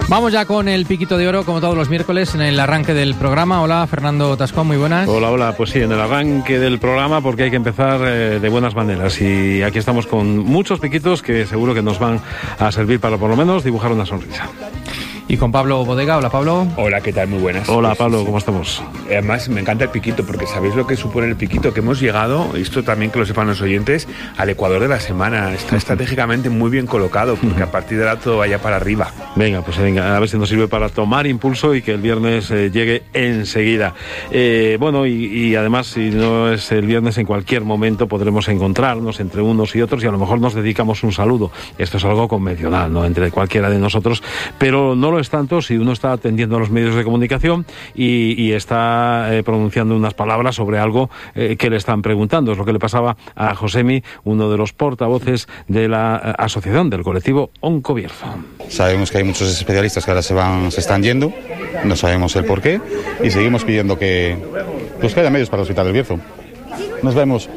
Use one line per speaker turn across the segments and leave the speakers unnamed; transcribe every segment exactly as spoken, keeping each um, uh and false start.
Vamos ya con el Piquito de Oro, como todos los miércoles, en el arranque del programa. Hola, Fernando Tascón, muy buenas.
Hola, hola, pues sí, en el arranque del programa, porque hay que empezar eh, de buenas maneras. Y aquí estamos con muchos piquitos que seguro que nos van a servir para por lo menos dibujar una sonrisa.
Y con Pablo Bodega. Hola, Pablo.
Hola, ¿qué tal? Muy buenas.
Hola,
pues,
Pablo,
sí,
¿cómo estamos?
Además, me encanta el piquito, porque ¿sabéis lo que supone el piquito? Que hemos llegado, esto también que lo sepan los oyentes, al Ecuador de la semana. Está estratégicamente muy bien colocado, porque a partir de ahora todo vaya para arriba.
Venga, pues venga, a ver si nos sirve para tomar impulso y que el viernes eh, llegue enseguida. Eh, bueno, y, y además, si no es el viernes, en cualquier momento podremos encontrarnos entre unos y otros y a lo mejor nos dedicamos un saludo. Esto es algo convencional, ¿no?, entre cualquiera de nosotros, pero no lo es tanto si uno está atendiendo a los medios de comunicación y, y está eh, pronunciando unas palabras sobre algo eh, que le están preguntando. Es lo que le pasaba a Josemi, uno de los portavoces de la eh, asociación del colectivo Oncobierzo.
Sabemos que hay muchos especialistas que ahora se van, se están yendo, no sabemos el por qué y seguimos pidiendo que, pues, que haya medios para el Hospital del Bierzo. Nos vemos,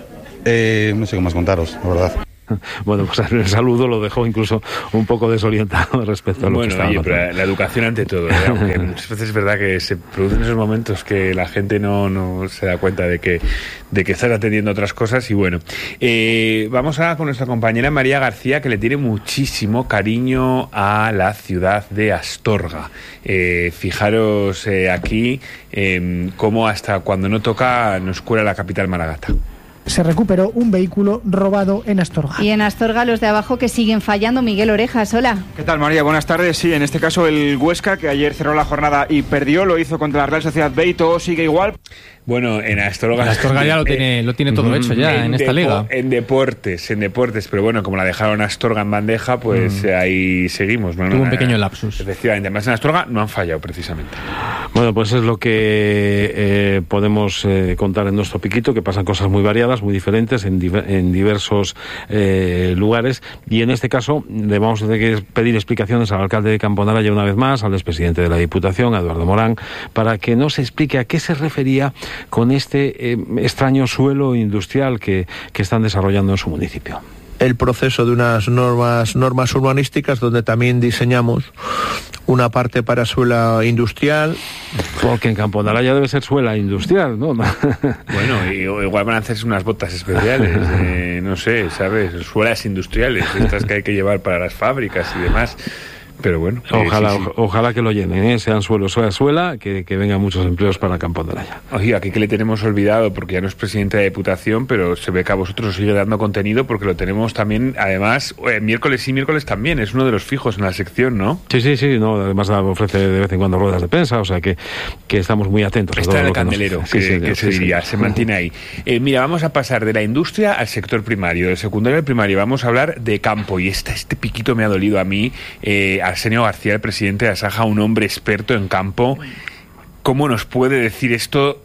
eh, no sé cómo más contaros, la verdad.
Bueno, pues el saludo lo dejó incluso un poco desorientado respecto a lo
bueno,
que estaba
oye,
pasando.
pero la educación ante todo, ¿eh? Aunque muchas veces es verdad que se producen esos momentos que la gente no, no se da cuenta de que, de que estás atendiendo otras cosas. Y bueno, eh, vamos ahora con nuestra compañera María García, que le tiene muchísimo cariño a la ciudad de Astorga. Eh, fijaros eh, aquí eh, cómo hasta cuando no toca nos cuela la capital Maragata.
Se recuperó un vehículo robado en Astorga.
Y en Astorga los de abajo que siguen fallando. Miguel Orejas, hola.
¿Qué tal, María? Buenas tardes. Sí, en este caso el Huesca, que ayer cerró la jornada y perdió, lo hizo contra la Real Sociedad B y todo sigue igual.
Bueno, en Astorga...
En Astorga ya lo tiene, lo tiene todo hecho ya en, en esta
depo-
liga.
En deportes, en deportes, pero bueno, como la dejaron Astorga en bandeja, pues mm. ahí seguimos. ¿no?
Tuvo un pequeño lapsus.
Efectivamente, además en Astorga no han fallado precisamente.
Bueno, pues es lo que eh, podemos eh, contar en nuestro piquito, que pasan cosas muy variadas, muy diferentes en, diver- en diversos eh, lugares, y en este caso le vamos a tener que pedir explicaciones al alcalde de Camponaraya una vez más, al expresidente de la Diputación, a Eduardo Morán, para que nos explique a qué se refería con este eh, extraño suelo industrial que, que están desarrollando en su municipio.
El proceso de unas normas normas urbanísticas donde también diseñamos una parte para suela industrial.
Porque en Camponaraya debe ser suela industrial, ¿no?
Bueno, y, igual van a hacerse unas botas especiales, eh, no sé, ¿sabes? Suelas industriales, estas que hay que llevar para las fábricas y demás. Pero bueno,
ojalá,
eh, sí, sí.
ojalá que lo llenen, ¿eh? Sean suelo, suela, suela, que, que vengan muchos empleos para Camponaraya.
Oye, aquí que le tenemos olvidado porque ya no es presidente de Diputación, pero se ve que a vosotros os sigue dando contenido porque lo tenemos también, además, eh, miércoles y miércoles también, es uno de los fijos en la sección, ¿no?
Sí, sí, sí, no, además ofrece de vez en cuando ruedas de prensa, o sea que, que estamos muy atentos.
Está
a todo
en el
lo que
candelero,
nos...
que,
sí, sí,
que
sí,
se diría,
sí.
se mantiene ahí. Eh, mira, vamos a pasar de la industria al sector primario, del secundario al primario, vamos a hablar de campo, y esta, este piquito me ha dolido a mí, eh, Arsenio García, el presidente de Asaja, un hombre experto en campo. ¿Cómo nos puede decir esto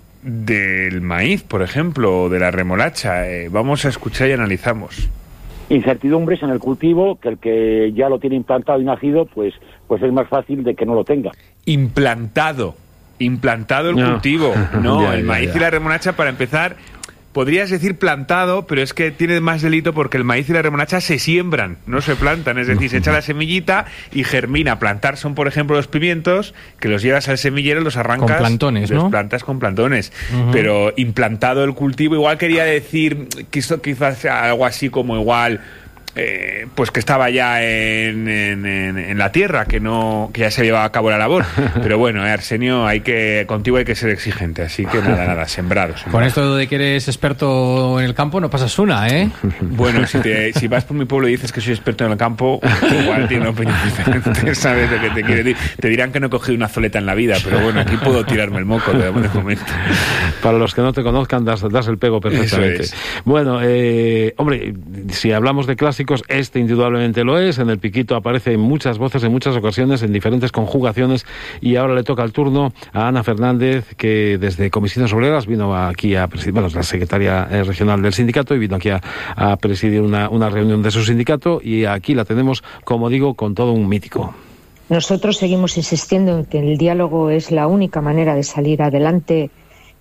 del maíz, por ejemplo, o de la remolacha? Eh, vamos a escuchar y analizamos.
Incertidumbres en el cultivo, que el que ya lo tiene implantado y nacido, pues, pues es más fácil de que no lo tenga.
Implantado, implantado el
no.
cultivo, no,
ya,
el
ya,
maíz
ya.
y la remolacha, para empezar... Podrías decir plantado, pero es que tiene más delito porque el maíz y la remolacha se siembran, no se plantan. Es decir, se echa la semillita y germina. Plantar son, por ejemplo, los pimientos, que los llevas al semillero, los arrancas...
Con plantones,
los
¿no?
plantas con plantones.
Uh-huh.
Pero implantado el cultivo, igual quería decir, quiso quizás sea algo así como igual... Eh, pues que estaba ya en, en, en, en la tierra, que no que ya se llevaba a cabo la labor. Pero bueno, eh, Arsenio, hay que contigo hay que ser exigente, así que nada, nada, sembrado, sembrado.
Con esto de que eres experto en el campo no pasas una, ¿eh?
Bueno, si, te, si vas por mi pueblo y dices que soy experto en el campo, igual tiene una opinión diferente, ¿sabes lo que te quiero decir? Te dirán que no he cogido una zoleta en la vida, pero bueno, aquí puedo tirarme el moco de momento.
Para los que no te conozcan, das, das el pego perfectamente.
Eso es.
Bueno, eh, hombre, si hablamos de clásicos, este indudablemente lo es. En el piquito aparece en muchas voces, en muchas ocasiones, en diferentes conjugaciones, y ahora le toca el turno a Ana Fernández, que desde Comisiones Obreras vino aquí a presidir, bueno, es la secretaria regional del sindicato, y vino aquí a, a presidir una, una reunión de su sindicato, y aquí la tenemos, como digo, con todo un mítico.
Nosotros seguimos insistiendo en que el diálogo es la única manera de salir adelante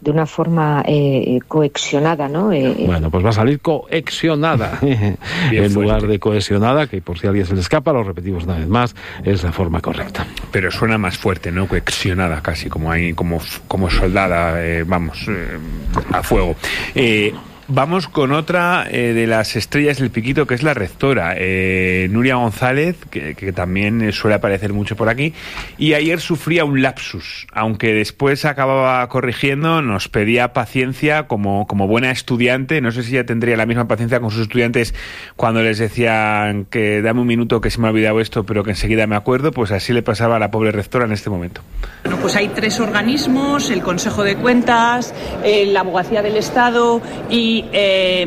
de una forma eh, cohesionada, ¿no? Eh,
bueno, pues va a salir coexionada en lugar de cohesionada, que por si a alguien se le escapa, lo repetimos una vez más, es la forma correcta.
Pero suena más fuerte, ¿no? Coexionada casi, como ahí, como, como soldada, eh, vamos, eh, a fuego. Eh, Vamos con otra eh, de las estrellas del Piquito, que es la rectora, eh, Nuria González, que, que también suele aparecer mucho por aquí, y ayer sufría un lapsus, aunque después acababa corrigiendo, nos pedía paciencia como, como buena estudiante. No sé si ella tendría la misma paciencia con sus estudiantes cuando les decían que dame un minuto que se me ha olvidado esto, pero que enseguida me acuerdo. Pues así le pasaba a la pobre rectora en este momento.
Bueno, pues hay tres organismos, el Consejo de Cuentas, eh, la Abogacía del Estado y Eh,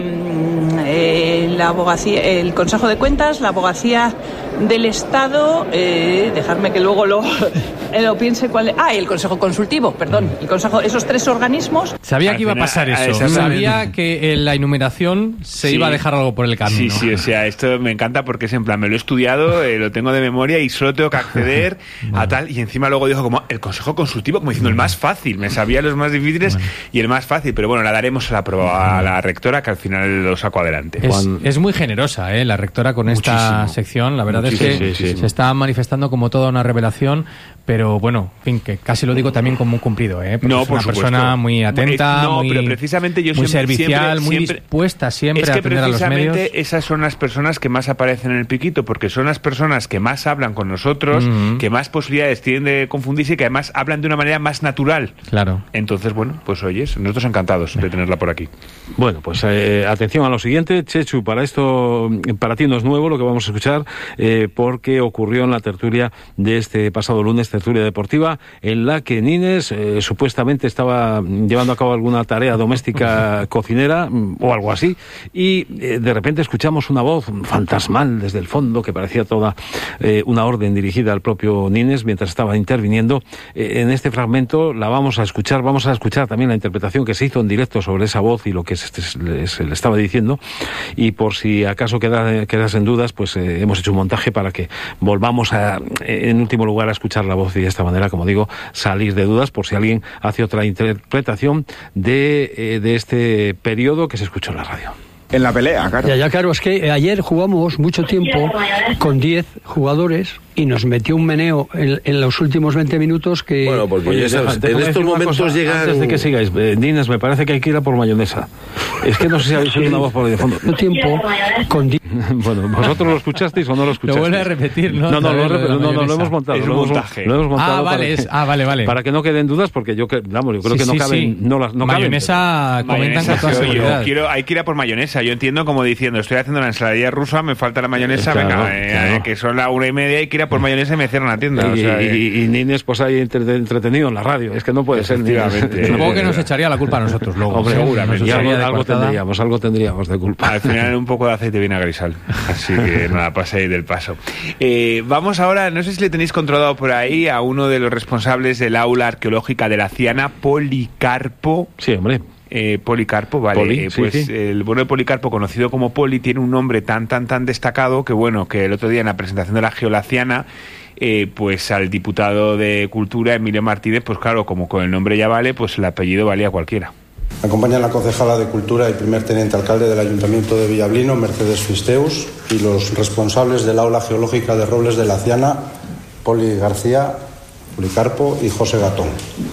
eh, la abogacía, el Consejo de Cuentas, la Abogacía del Estado, eh, dejarme que luego lo, lo piense cuál es. Ah, y el Consejo Consultivo, perdón. El Consejo, esos tres organismos.
Sabía que iba a pasar eso. Sabía que en la enumeración se
sí.
iba a dejar algo por el camino.
Sí, sí, o sea, esto me encanta porque es en plan, me lo he estudiado, eh, lo tengo de memoria y solo tengo que acceder bueno. a tal. Y encima luego dijo como el Consejo Consultivo, como diciendo el más fácil. Me sabía los más difíciles bueno. y el más fácil. Pero bueno, la daremos a la, prueba, a la rectora, que al final lo saco adelante.
Es, es muy generosa, ¿eh? La rectora con Muchísimo. esta sección. La verdad Muchísimo. es que sí, sí. se está manifestando como toda una revelación, pero bueno, en fin, que casi lo digo también como un cumplido, ¿eh? Porque
no,
es
por
una
supuesto.
persona muy atenta,
no,
muy,
pero precisamente yo
muy
siempre,
servicial,
siempre,
muy
siempre,
dispuesta siempre
es que
a atender a los medios.
precisamente esas son las personas que más aparecen en el Piquito, porque son las personas que más hablan con nosotros, uh-huh. que más posibilidades tienen de confundirse y que además hablan de una manera más natural.
Claro.
Entonces, bueno, pues oyes, nosotros encantados de tenerla por aquí.
Bueno, pues eh, atención a lo siguiente, Chechu, para esto, para ti no es nuevo lo que vamos a escuchar, eh, porque ocurrió en la tertulia de este pasado lunes, tertulia deportiva, en la que Nines eh, supuestamente estaba llevando a cabo alguna tarea doméstica cocinera o algo así, y eh, de repente escuchamos una voz fantasmal desde el fondo que parecía toda eh, una orden dirigida al propio Nines mientras estaba interviniendo. Eh, en este fragmento la vamos a escuchar, vamos a escuchar también la interpretación que se hizo en directo sobre esa voz y lo que se, se, se le estaba diciendo, y por si acaso queda, quedas en dudas, pues eh, hemos hecho un montaje para que volvamos a, en último lugar, a escuchar la voz y de esta manera, como digo, salir de dudas por si alguien hace otra interpretación de, eh, de este periodo que se escuchó en la radio.
En la pelea, claro. Ya, ya, claro, es que ayer jugamos mucho tiempo con diez jugadores y nos metió un meneo en, en los últimos veinte minutos que...
Bueno, porque oye, sabes, en estos momentos cosa, llegan... Antes de que sigáis, eh, Nines, me parece que hay que ir a por mayonesa. Es que no sé si habéis oído una voz por ahí de fondo.
Tiempo con diez...
Bueno, ¿vosotros lo escuchasteis o no lo escuchasteis?
Lo vuelve a repetir, ¿no?
No, no, lo, lo, no, no, lo hemos montado.
Es
lo, hemos,
montaje.
lo hemos montado.
Ah, vale,
para
es, ah, vale, vale.
Para que no queden dudas, porque yo, vamos, yo creo
sí,
que no
sí,
caben...
Sí.
No, no
mayonesa
caben.
comentan con toda seguridad.
Quiero, hay que ir a por mayonesa. Yo entiendo como diciendo, estoy haciendo la ensaladilla rusa, me falta la mayonesa, claro, venga, eh, claro. que son la una y media, hay que ir a por mayonesa y me cierran la tienda.
Y,
o sea,
y, y, y Nines, pues ahí entretenido en la radio. Es que no puede ser.
Supongo que nos echaría la culpa a nosotros luego.
Hombre, seguramente. Y algo, algo tendríamos, algo tendríamos de culpa.
Al final un poco de aceite viene a grisal. Así que nada, pasa ahí del paso. Eh, vamos ahora, no sé si le tenéis controlado por ahí a uno de los responsables del aula arqueológica de la Ciana, Policarpo.
Sí, hombre.
Eh, Policarpo, vale,
Poli,
eh, pues
sí, sí.
el bueno de Policarpo, conocido como Poli, tiene un nombre tan tan tan destacado que bueno, que el otro día en la presentación de la Geolaciana, eh, pues al diputado de Cultura, Emilio Martínez, pues claro, como con el nombre ya vale, pues el apellido valía cualquiera.
Me acompañan la concejala de Cultura y primer teniente alcalde del Ayuntamiento de Villablino, Mercedes Fisteus, y los responsables del aula geológica de Robles de la Ciana, Poli García, Policarpo y José Gatón.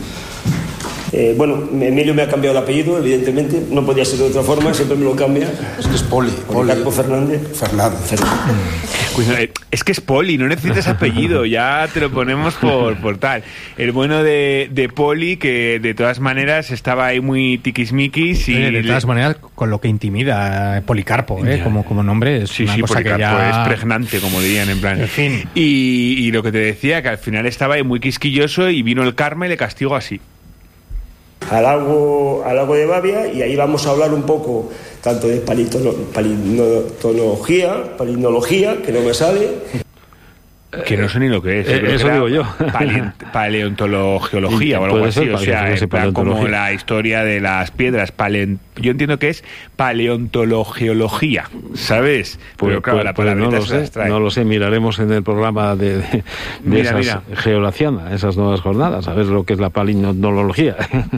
Eh, bueno, Emilio me ha cambiado el apellido, evidentemente, no podía ser de otra forma, siempre me lo cambia.
Es que es Poli.
Policarpo Fernández.
Fernández.
Fernández. Es que es Poli, no necesitas apellido, ya te lo ponemos por, por tal. El bueno de, de Poli, que de todas maneras estaba ahí muy tiquismiquis y...
De todas maneras, con lo que intimida Policarpo, ¿eh? como, como nombre, es
sí,
una
sí,
cosa
Policarpo
que ya...
es pregnante, como dirían en plan.
En fin.
Y, y lo que te decía, que al final estaba ahí muy quisquilloso y vino el karma y le castigó así.
Al lago, al lago de Babia, y ahí vamos a hablar un poco tanto de palitono, palinología, palinología, que no me sale.
Que no sé ni lo que es.
Eh, eso digo yo.
Paleont paleontología o algo así. O sea, en plan como la historia de las piedras. Paleont yo entiendo que es paleontología, ¿sabes?
Pues,
Pero claro,
pues,
la
pues
palabrita
no lo
se
sé,
las trae.
no lo sé, miraremos en el programa de, de, de
mira,
esas
mira.
Geolaciana, esas nuevas jornadas, a ver lo que es la paleontología.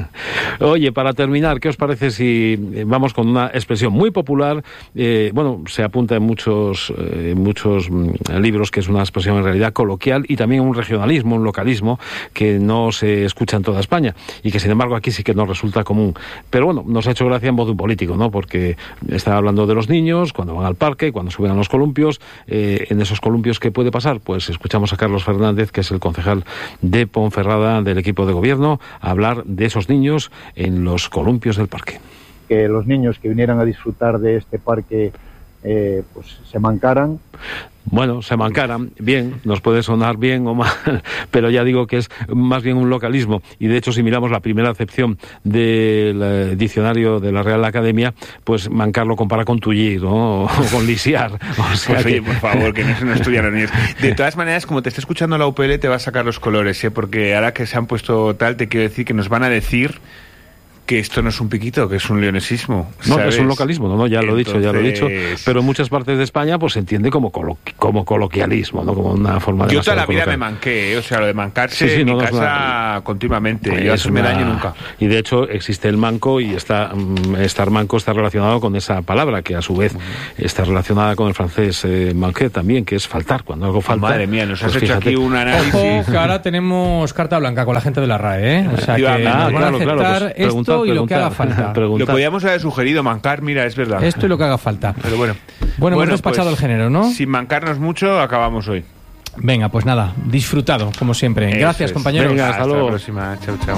Oye, para terminar, ¿qué os parece si vamos con una expresión muy popular? Eh, bueno, se apunta en muchos, eh, en muchos mm, libros que es una expresión en realidad coloquial y también un regionalismo, un localismo que no se escucha en toda España y que sin embargo aquí sí que nos resulta común. Pero bueno, nos ha hecho gracia en voz de un político, ¿no? Porque está hablando de los niños cuando van al parque, cuando suben a los columpios. Eh, en esos columpios, ¿qué puede pasar? Pues escuchamos a Carlos Fernández, que es el concejal de Ponferrada del equipo de gobierno, a hablar de esos niños en los columpios del parque.
Que los niños que vinieran a disfrutar de este parque eh, pues se mancaran.
Bueno, se mancaran, bien, nos puede sonar bien o mal, pero ya digo que es más bien un localismo. Y de hecho, si miramos la primera acepción del eh, diccionario de la Real Academia, pues mancar lo compara con tullir, ¿no? O con lisiar. O sea
pues
que...
oye, por favor, que no se nos estudian los niños. De todas maneras, como te está escuchando la U P L, te va a sacar los colores, ¿eh? Porque ahora que se han puesto tal, te quiero decir que nos van a decir que esto no es un piquito, que es un leonesismo.
No,
¿sabes?
es un localismo, no, no, ya lo he dicho, ya lo he dicho. Pero en muchas partes de España pues se entiende como, colo como coloquialismo, ¿no? Como una forma de...
Yo toda la vida me manqué, ¿eh? O sea, lo de mancarse
sí, sí,
en
no,
mi
no,
casa
una...
continuamente.
Pues
yo eso me
una...
daño nunca.
Y de hecho existe el manco y está, um, estar manco está relacionado con esa palabra, que a su vez uh-huh. está relacionada con el francés eh, manquer también, que es faltar, cuando algo falta.
Madre mía, nos
pues
has
fíjate.
hecho aquí un análisis.
Ojo, que ahora tenemos carta blanca con la gente de la R A E, ¿eh? O sea que
ah,
nos van
claro,
a aceptar
claro, pues,
esto
preguntar,
y lo que haga falta.
Preguntar.
Lo podíamos haber sugerido, mancar, mira, es verdad.
Esto y lo que haga falta.
Pero bueno.
Bueno, bueno hemos despachado
pues,
el género, ¿no?
Sin mancarnos mucho, acabamos hoy.
Venga, pues nada, disfrutado, como siempre.
Eso
Gracias,
es.
compañeros.
Venga, hasta, hasta luego. La próxima. Chao, chao.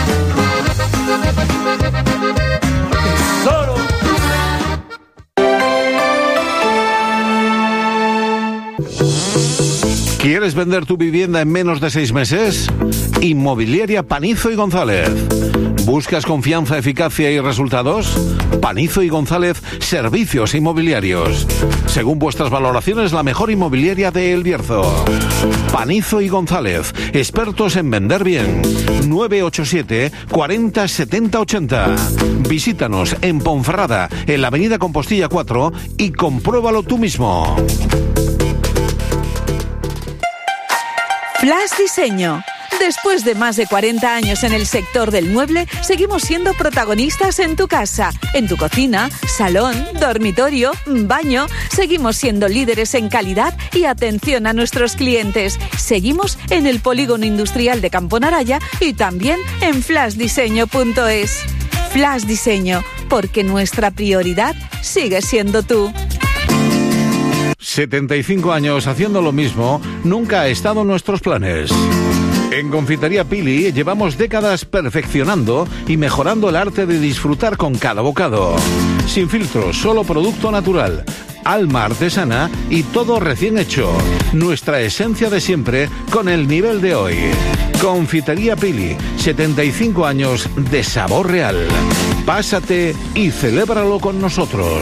¿Quieres vender tu vivienda en menos de seis meses? Inmobiliaria Panizo y González. ¿Buscas confianza, eficacia y resultados? Panizo y González, servicios inmobiliarios. Según vuestras valoraciones, la mejor inmobiliaria de El Bierzo. Panizo y González, expertos en vender bien. nueve ocho siete, cuarenta, setenta, ochenta. Visítanos en Ponferrada, en la avenida Compostilla cuatro y compruébalo tú mismo.
Flash Diseño. Después de más de cuarenta años en el sector del mueble, seguimos siendo protagonistas en tu casa, en tu cocina, salón, dormitorio, baño. Seguimos siendo líderes en calidad y atención a nuestros clientes. Seguimos en el Polígono Industrial de Campo Naraya y también en flash diseño punto es. Flash Diseño, porque nuestra prioridad sigue siendo tú.
setenta y cinco años haciendo lo mismo nunca ha estado en nuestros planes. En Confitería Pili llevamos décadas perfeccionando y mejorando el arte de disfrutar con cada bocado. Sin filtros, solo producto natural, alma artesana y todo recién hecho. Nuestra esencia de siempre con el nivel de hoy. Confitería Pili, setenta y cinco años de sabor real. Pásate y celébralo con nosotros.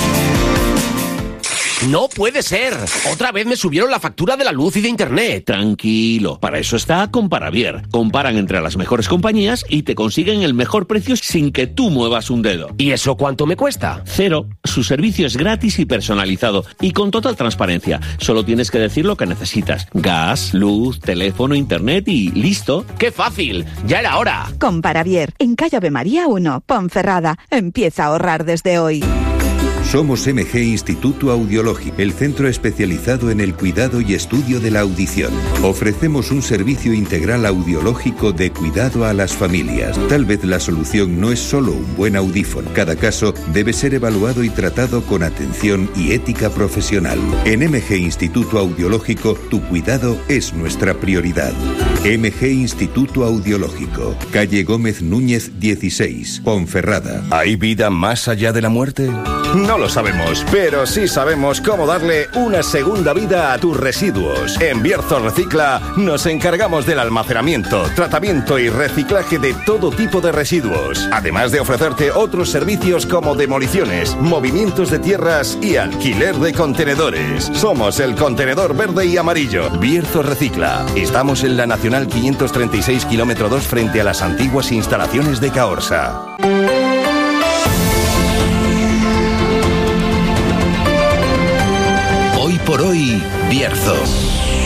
¡No puede ser! Otra vez me subieron la factura de la luz y de internet. Tranquilo, para eso está Comparavier. Comparan entre las mejores compañías y te consiguen el mejor precio sin que tú muevas un dedo. ¿Y eso cuánto me cuesta? Cero. Su servicio es gratis y personalizado y con total transparencia. Solo tienes que decir lo que necesitas. Gas, luz, teléfono, internet y listo. ¡Qué fácil! ¡Ya era hora!
Comparavier, en calle Ave María uno, Ponferrada. Empieza a ahorrar desde hoy.
Somos M G Instituto Audiológico, el centro especializado en el cuidado y estudio de la audición. Ofrecemos un servicio integral audiológico de cuidado a las familias. Tal vez la solución no es solo un buen audífono. Cada caso debe ser evaluado y tratado con atención y ética profesional. En M G Instituto Audiológico, tu cuidado es nuestra prioridad. M G Instituto Audiológico, calle Gómez Núñez dieciséis, Ponferrada.
¿Hay vida más allá de la muerte? No No lo sabemos, pero sí sabemos cómo darle una segunda vida a tus residuos. En Bierzo Recicla nos encargamos del almacenamiento, tratamiento y reciclaje de todo tipo de residuos, además de ofrecerte otros servicios como demoliciones, movimientos de tierras y alquiler de contenedores. Somos el contenedor verde y amarillo. Bierzo Recicla. Estamos en la Nacional quinientos treinta y seis, kilómetro dos, frente a las antiguas instalaciones de Caorsa.
Hoy por hoy, Bierzo.